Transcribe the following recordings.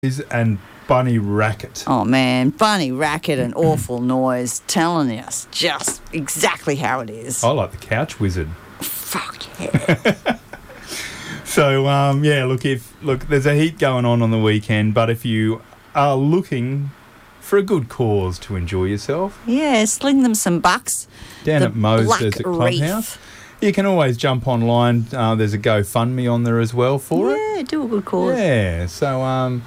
and Bunny Racket. Oh, man, Bunny Racket, an awful noise, telling us just exactly how it is. I like the Couch Wizard. Fuck yeah. So, look, there's a heat going on the weekend, but if you are looking for a good cause to enjoy yourself... Yeah, sling them some bucks. Down at Mo's Desert Clubhouse. You can always jump online. There's a GoFundMe on there as well for it. Yeah, do a good cause. Yeah, so...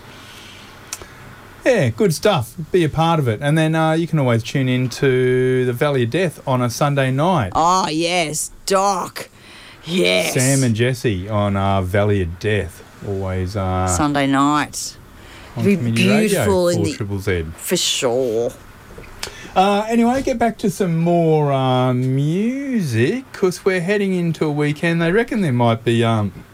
good stuff. Be a part of it. And then you can always tune in to the Valley of Death on a Sunday night. Oh, yes. Doc. Yes. Sam and Jesse on Valley of Death. Always... Sunday night. On Be Community beautiful Radio, in 4ZZZ. For sure. Anyway, get back to some more music, because we're heading into a weekend. They reckon there might be...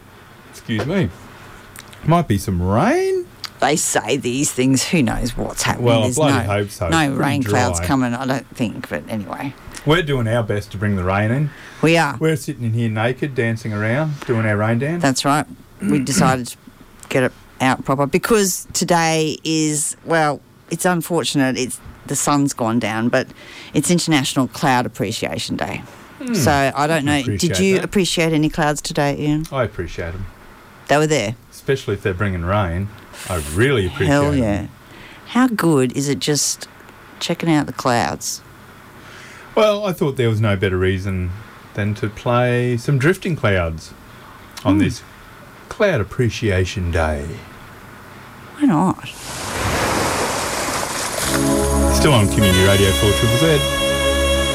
might be some rain. They say these things. Who knows what's happening? Well, There's I bloody hope so. No It's rain pretty clouds dry. coming, I don't think. But anyway. We're doing our best to bring the rain in. We are. We're sitting in here naked, dancing around, doing our rain dance. That's right. We decided to get it out proper because today is, well, it's unfortunate. The sun's gone down, but it's International Cloud Appreciation Day. So I don't know. Did you appreciate any clouds today, Ian? I appreciate them. They were there. Especially if they're bringing rain. I really appreciate them. Hell yeah. How good is it just checking out the clouds? Well, I thought there was no better reason than to play some Drifting Clouds on this Cloud Appreciation Day. Why not? Still on Community Radio 4ZZZ.